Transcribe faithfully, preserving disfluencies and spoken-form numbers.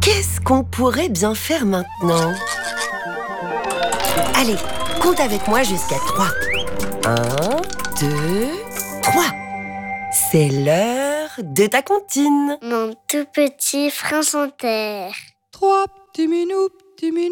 Qu'est-ce qu'on pourrait bien faire maintenant? Allez, compte avec moi jusqu'à trois. Un, deux, trois. C'est l'heure de ta comptine. Mon tout petit prince en terre. Trois petits minous, petits minous.